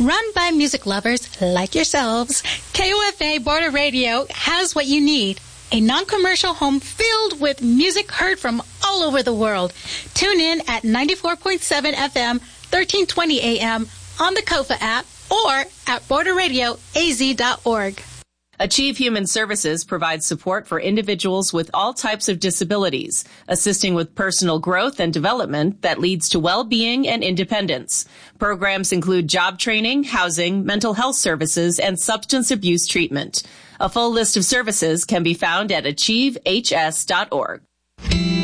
Run by music lovers like yourselves, KOFA Border Radio has what you need. A non-commercial home filled with music heard from all over the world. Tune in at 94.7 FM, 1320 AM on the KOFA app or at borderradioaz.org. Achieve Human Services provides support for individuals with all types of disabilities, assisting with personal growth and development that leads to well-being and independence. Programs include job training, housing, mental health services, and substance abuse treatment. A full list of services can be found at achievehs.org.